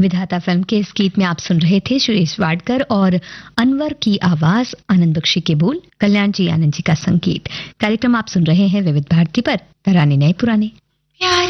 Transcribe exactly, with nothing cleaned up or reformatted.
विधाता फिल्म के इस गीत में आप सुन रहे थे सुरेश वाडकर और अनवर की आवाज, आनंद बख्शी के बोल, कल्याण जी आनंद जी का संगीत। कार्यक्रम आप सुन रहे हैं विविध भारती पर, तराने नए पुराने।